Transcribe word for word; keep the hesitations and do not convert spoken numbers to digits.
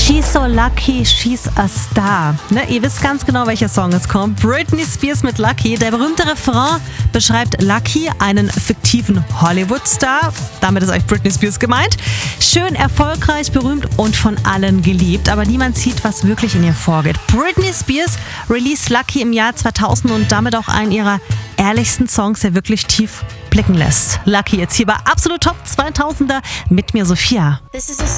She's so lucky, she's a star. Ne, ihr wisst ganz genau, welcher Song es kommt. Britney Spears mit Lucky. Der berühmte Refrain beschreibt Lucky, einen fiktiven Hollywood-Star. Damit ist euch Britney Spears gemeint. Schön, erfolgreich, berühmt und von allen geliebt. Aber niemand sieht, was wirklich in ihr vorgeht. Britney Spears released Lucky im Jahr zweitausend und damit auch einen ihrer ehrlichsten Songs, der wirklich tief blicken lässt. Lucky jetzt hier bei Absolut Top zweitausender mit mir, Sophia.